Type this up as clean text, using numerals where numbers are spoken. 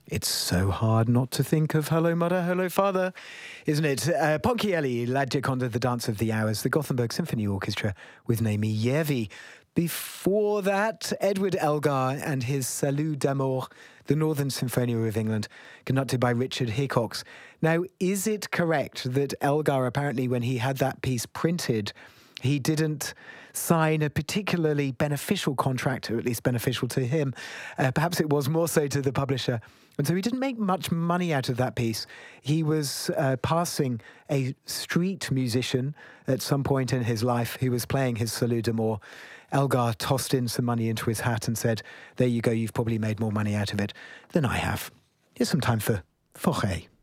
It's so hard not to think of Hello Mother, Hello Father, isn't it? Ponchielli, La Gioconda, The Dance of the Hours, the Gothenburg Symphony Orchestra with Naomi Järvi. Before that, Edward Elgar and his Salut d'Amour, the Northern Symphonia of England, conducted by Richard Hickox. Now, is it correct that Elgar, apparently when he had that piece printed, he didn't sign a particularly beneficial contract, or at least beneficial to him? Perhaps it was more so to the publisher. And so he didn't make much money out of that piece. He was passing a street musician at some point in his life who was playing his Salut d'Amour. Elgar tossed in some money into his hat and said, "There you go, you've probably made more money out of it than I have. Here's some time for Fauré."